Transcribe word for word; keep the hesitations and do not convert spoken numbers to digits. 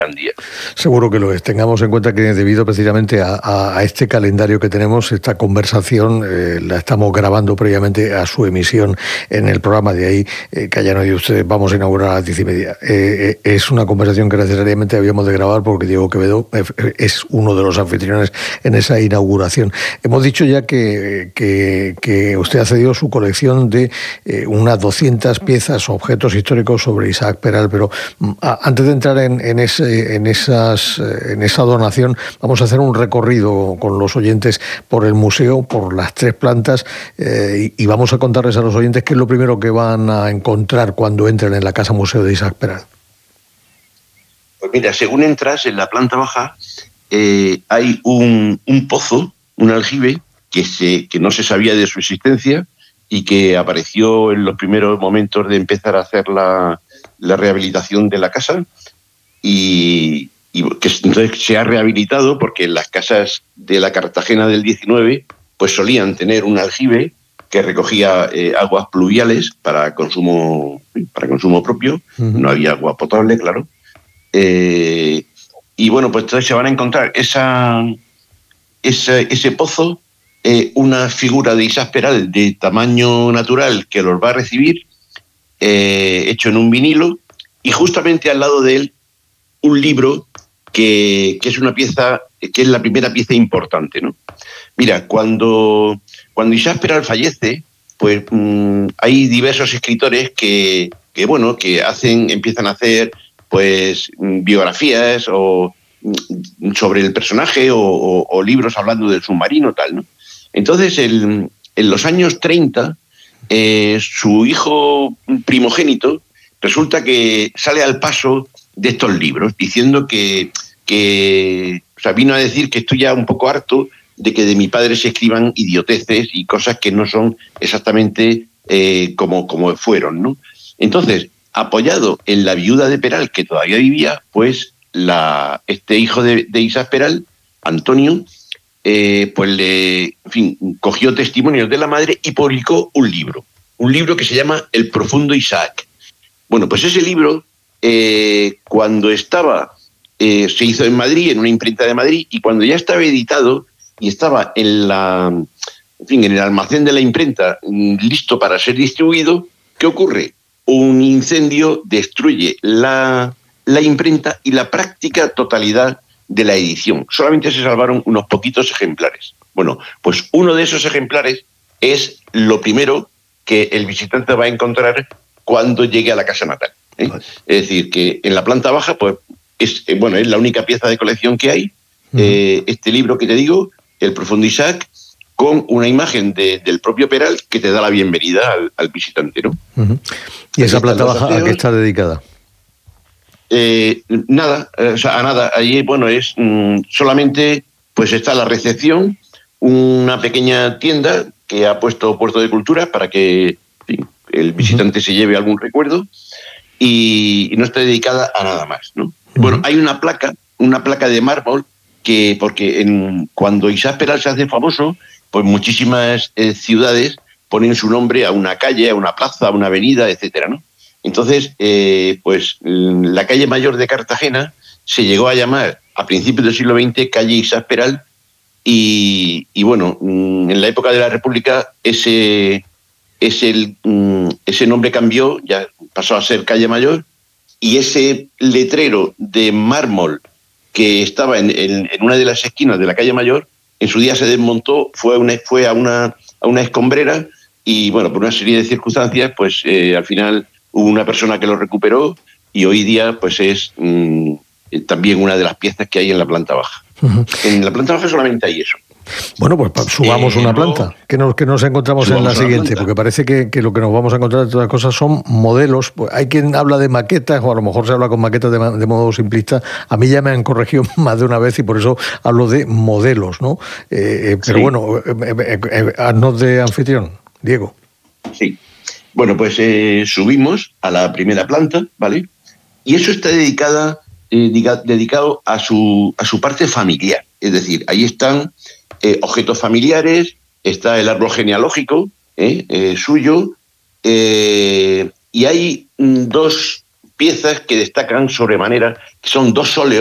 día. Seguro que lo es. Tengamos en cuenta que debido precisamente a, a, a este calendario que tenemos, esta conversación eh, la estamos grabando previamente a su emisión en el programa. De ahí, eh, Cayano y ustedes vamos a inaugurar a las diez y media. Eh, eh, es una conversación que necesariamente habíamos de grabar porque Diego Quevedo eh, es uno de los anfitriones en esa inauguración. Hemos dicho ya que, que, que usted ha cedido su colección de eh, unas doscientas piezas, objetos históricos sobre Isaac Peral, pero a, antes de entrar en, en ese En, esas, en esa donación vamos a hacer un recorrido con los oyentes por el museo, por las tres plantas eh, y, y vamos a contarles a los oyentes qué es lo primero que van a encontrar cuando entren en la Casa Museo de Isaac Peral. Pues mira, según entras en la planta baja eh, hay un, un pozo, un aljibe que, se, que no se sabía de su existencia y que apareció en los primeros momentos de empezar a hacer la, la rehabilitación de la casa. Y, y que entonces se ha rehabilitado porque las casas de la Cartagena del diecinueve pues solían tener un aljibe que recogía eh, aguas pluviales para consumo para consumo propio. Uh-huh. No había agua potable, claro. Eh, y bueno, pues entonces se van a encontrar esa, esa ese pozo, eh, una figura de Isaac Peral de tamaño natural que los va a recibir, eh, hecho en un vinilo, y justamente al lado de él un libro que, que es una pieza, que es la primera pieza importante, ¿no? Mira, cuando, cuando Isaac Peral fallece, pues mmm, hay diversos escritores que, que, bueno, que hacen, empiezan a hacer, pues, biografías o sobre el personaje o, o, o libros hablando del submarino, tal, ¿no? Entonces, el, en los años treinta, eh, su hijo primogénito resulta que sale al paso de estos libros, diciendo que, que o sea, vino a decir que estoy ya un poco harto de que de mi padre se escriban idioteces y cosas que no son exactamente eh, como, como fueron, ¿no? Entonces, apoyado en la viuda de Peral, que todavía vivía, pues la, este hijo de, de Isaac Peral, Antonio, eh, pues le, en fin, cogió testimonios de la madre y publicó un libro, un libro que se llama El profundo Isaac. Bueno, pues ese libro, Eh, cuando estaba, eh, se hizo en Madrid, en una imprenta de Madrid, y cuando ya estaba editado y estaba en la, en fin, en el almacén de la imprenta, listo para ser distribuido, ¿qué ocurre? Un incendio destruye la, la imprenta y la práctica totalidad de la edición. Solamente se salvaron unos poquitos ejemplares. Bueno, pues uno de esos ejemplares es lo primero que el visitante va a encontrar cuando llegue a la casa natal. ¿Eh? Es decir, que en la planta baja, pues es, bueno, es la única pieza de colección que hay. Uh-huh. Eh, este libro que te digo, El profundo Isaac, con una imagen de, del propio Peral que te da la bienvenida al, al visitante, ¿no? Uh-huh. ¿Y esa planta baja a qué está dedicada? Eh, nada, o sea, a nada. Allí, bueno, es mmm, solamente, pues está la recepción, una pequeña tienda que ha puesto Puerto de Cultura para que, en fin, el visitante uh-huh. se lleve algún recuerdo. Y, y no está dedicada a nada más, ¿no? Uh-huh. Bueno, hay una placa, una placa de mármol que, porque en, cuando Isaac Peral se hace famoso, pues muchísimas eh, ciudades ponen su nombre a una calle, a una plaza, a una avenida, etcétera, ¿no? Entonces, eh, pues la calle mayor de Cartagena se llegó a llamar a principios del siglo veinte calle Isaac Peral y, y bueno, en la época de la República ese Ese, ese nombre cambió, ya pasó a ser Calle Mayor, y ese letrero de mármol que estaba en, en, en una de las esquinas de la Calle Mayor, en su día se desmontó, fue, una, fue a, una, a una escombrera y, bueno, por una serie de circunstancias, pues eh, al final hubo una persona que lo recuperó y hoy día pues es mmm, también una de las piezas que hay en la planta baja. Uh-huh. En la planta baja solamente hay eso. Bueno, pues subamos eh, una planta. ¿Qué nos, qué nos encontramos en la siguiente? Porque parece que, que lo que nos vamos a encontrar de todas las cosas son modelos. Pues hay quien habla de maquetas, o a lo mejor se habla con maquetas de, de modo simplista. A mí ya me han corregido más de una vez y por eso hablo de modelos, ¿no? Eh, pero sí. bueno, eh, eh, eh, haznos de anfitrión, Diego. Sí. Bueno, pues eh, subimos a la primera planta, ¿vale? Y eso está dedicada, eh, diga, dedicado a su, a su parte familiar. Es decir, ahí están Eh, objetos familiares, está el árbol genealógico eh, eh, suyo, eh, y hay mm, dos piezas que destacan sobremanera, que son dos óleos